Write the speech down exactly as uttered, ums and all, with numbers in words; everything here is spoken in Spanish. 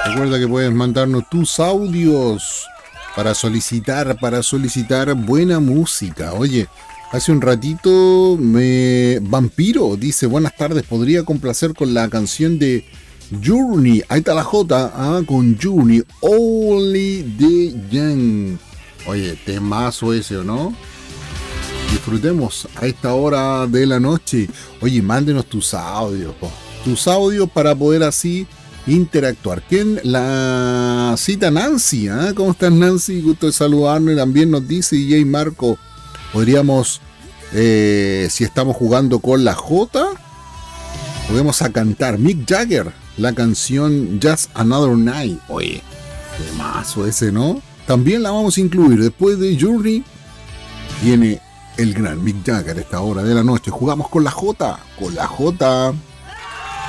Recuerda que puedes mandarnos tus audios para solicitar, para solicitar buena música. Oye, hace un ratito me Vampiro dice buenas tardes, podría complacer con la canción de Journey. Ahí está la J, ah, con Journey, Only the Young. Oye, temazo ese, ¿o no? Disfrutemos a esta hora de la noche. Oye, mándenos tus audios, po. tus audios para poder así interactuar. ¿Quién la cita? Nancy, ¿eh? ¿Cómo estás, Nancy? Gusto de saludarnos. Y también nos dice D J Marco, podríamos, eh, si estamos jugando con la J, podemos a cantar Mick Jagger, la canción Just Another Night. Oye, temazo ese, ¿no? También la vamos a incluir. Después de Journey viene el gran Mick Jagger a esta hora de la noche. Jugamos con la J, con la J.